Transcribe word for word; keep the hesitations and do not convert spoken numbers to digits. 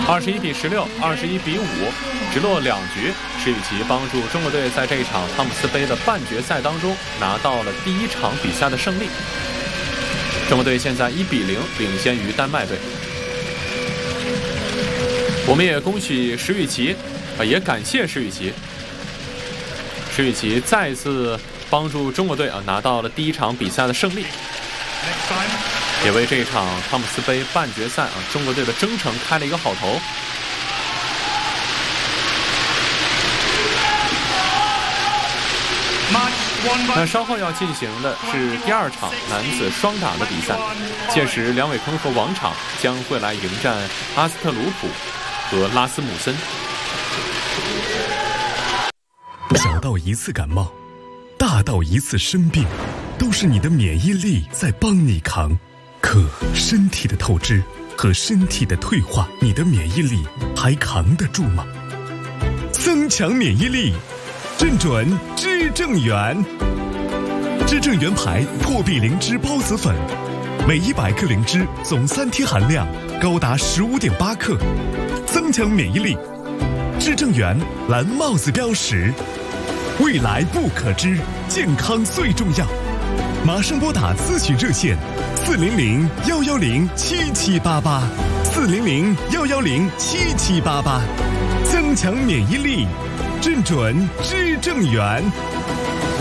二十一比十六，二十一比五，直落两局。石宇奇帮助中国队在这一场汤姆斯杯的半决赛当中拿到了第一场比赛的胜利。中国队现在一比零领先于丹麦队。我们也恭喜石宇奇，啊，也感谢石宇奇。石宇奇再一次帮助中国队啊拿到了第一场比赛的胜利，也为这一场汤姆斯杯半决赛啊中国队的征程开了一个好头。那稍后要进行的是第二场男子双打的比赛，届时梁伟铿和王昶将会来迎战阿斯特鲁普和拉斯姆森。 小到一次感冒，大到一次生病，都是你的免疫力在帮你扛。可身体的透支和身体的退化，你的免疫力还扛得住吗？增强免疫力，正准知正元。知正元牌破壁灵芝孢子粉，每一百克灵芝总三天含量高达十五点八克，增强免疫力。知正元蓝帽子标识，未来不可知，健康最重要。马上拨打咨询热线四零零幺幺零七七八八，四零零幺幺零七七八八，增强免疫力，正准知正元。